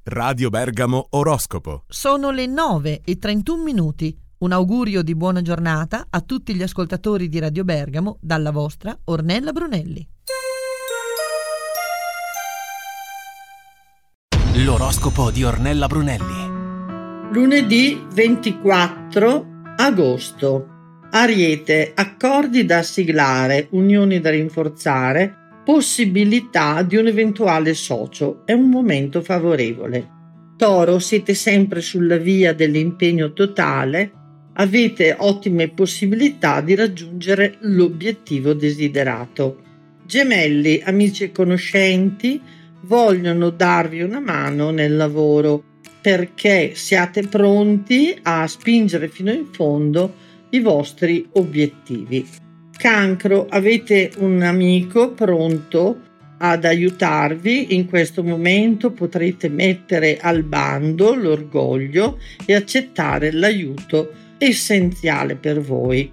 Radio Bergamo Oroscopo. Sono le 9:31. Un augurio di buona giornata a tutti gli ascoltatori di Radio Bergamo dalla vostra Ornella Brunelli. L'oroscopo di Ornella Brunelli. Lunedì 24 agosto. Ariete, accordi da siglare, unioni da rinforzare, possibilità di un eventuale socio. È un momento favorevole. Toro, siete sempre sulla via dell'impegno totale, avete ottime possibilità di raggiungere l'obiettivo desiderato. Gemelli, amici e conoscenti vogliono darvi una mano nel lavoro perché siate pronti a spingere fino in fondo i vostri obiettivi. Cancro, avete un amico pronto ad aiutarvi. In questo momento potrete mettere al bando l'orgoglio e accettare l'aiuto essenziale per voi.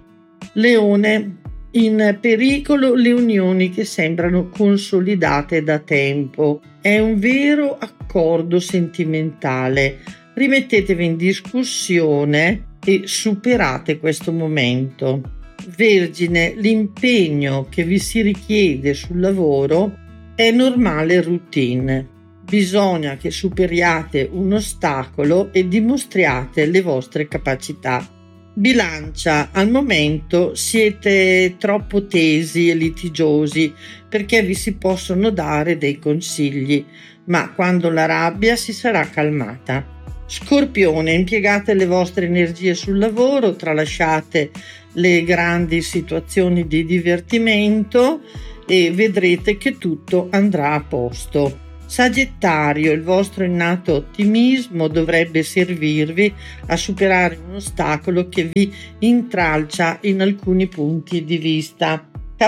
Leone, in pericolo le unioni che sembrano consolidate da tempo. È un vero accordo sentimentale. Rimettetevi in discussione e superate questo momento. Vergine, l'impegno che vi si richiede sul lavoro è normale routine. Bisogna che superiate un ostacolo e dimostriate le vostre capacità. Bilancia, al momento siete troppo tesi e litigiosi perché vi si possono dare dei consigli, ma quando la rabbia si sarà calmata. Scorpione, impiegate le vostre energie sul lavoro, tralasciate le grandi situazioni di divertimento e vedrete che tutto andrà a posto. Sagittario, il vostro innato ottimismo dovrebbe servirvi a superare un ostacolo che vi intralcia in alcuni punti di vista.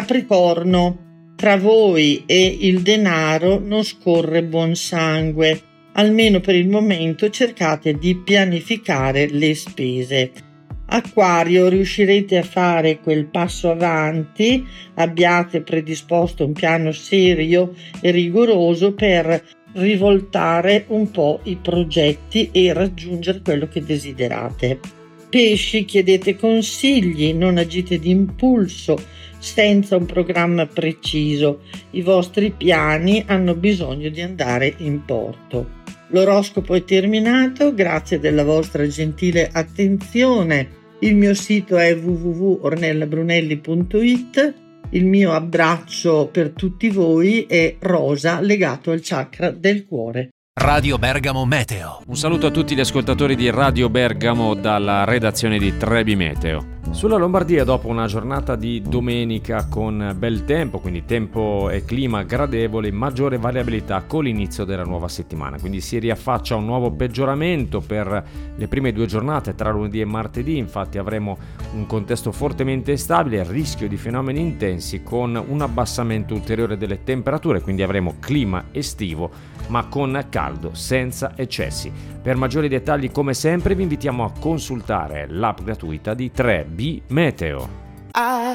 Capricorno, tra voi e il denaro non scorre buon sangue. Almeno per il momento cercate di pianificare le spese. Acquario, riuscirete a fare quel passo avanti, abbiate predisposto un piano serio e rigoroso per rivoltare un po' i progetti e raggiungere quello che desiderate. Pesci, chiedete consigli, non agite d'impulso, senza un programma preciso. I vostri piani hanno bisogno di andare in porto. L'oroscopo è terminato, grazie della vostra gentile attenzione. Il mio sito è www.ornellabrunelli.it. Il mio abbraccio per tutti voi è rosa, legato al chakra del cuore. Radio Bergamo Meteo. Un saluto a tutti gli ascoltatori di Radio Bergamo dalla redazione di Trebi Meteo. Sulla Lombardia, dopo una giornata di domenica con bel tempo, quindi tempo e clima gradevoli, maggiore variabilità con l'inizio della nuova settimana, quindi si riaffaccia un nuovo peggioramento per le prime due giornate tra lunedì e martedì. Infatti avremo un contesto fortemente instabile, rischio di fenomeni intensi con un abbassamento ulteriore delle temperature, quindi avremo clima estivo ma con caldo, senza eccessi. Per maggiori dettagli, come sempre, vi invitiamo a consultare l'app gratuita di 3B Meteo. I